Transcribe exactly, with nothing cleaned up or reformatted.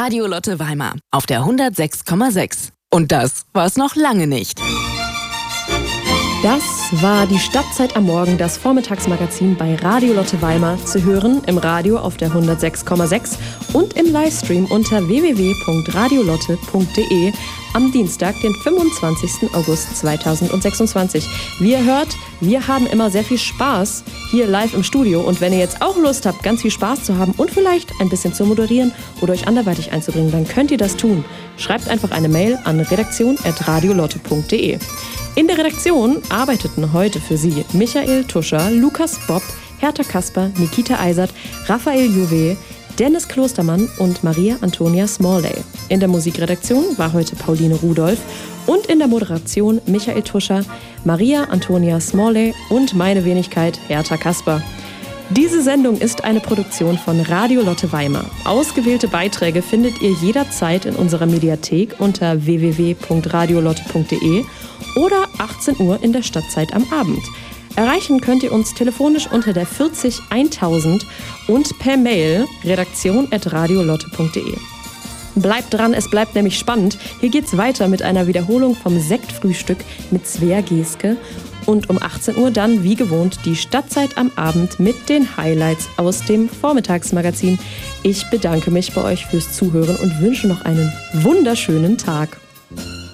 Radio Lotte Weimar auf der hundertsechs Komma sechs. Und das war's noch lange nicht. Das war die Stadtzeit am Morgen, das Vormittagsmagazin bei Radio Lotte Weimar, zu hören im Radio auf der hundertsechs Komma sechs und im Livestream unter w w w punkt radiolotte punkt de am Dienstag, den fünfundzwanzigsten August zweitausendsechsundzwanzig. Wie ihr hört, wir haben immer sehr viel Spaß hier live im Studio, und wenn ihr jetzt auch Lust habt, ganz viel Spaß zu haben und vielleicht ein bisschen zu moderieren oder euch anderweitig einzubringen, dann könnt ihr das tun. Schreibt einfach eine Mail an redaktion at radiolotte punkt de. In der Redaktion arbeiteten heute für Sie Michael Tuscher, Lukas Bob, Hertha Kasper, Nikita Eisert, Raphael Juve, Dennis Klostermann und Maria Antonia Smalley. In der Musikredaktion war heute Pauline Rudolph und in der Moderation Michael Tuscher, Maria Antonia Smalley und meine Wenigkeit Hertha Kasper. Diese Sendung ist eine Produktion von Radio Lotte Weimar. Ausgewählte Beiträge findet ihr jederzeit in unserer Mediathek unter w w w punkt radiolotte punkt de oder achtzehn Uhr in der Stadtzeit am Abend. Erreichen könnt ihr uns telefonisch unter der vierzig eintausend und per Mail redaktion at radiolotte punkt de. Bleibt dran, es bleibt nämlich spannend. Hier geht's weiter mit einer Wiederholung vom Sektfrühstück mit Svea Geske. Und um achtzehn Uhr dann, wie gewohnt, die Stadtzeit am Abend mit den Highlights aus dem Vormittagsmagazin. Ich bedanke mich bei euch fürs Zuhören und wünsche noch einen wunderschönen Tag.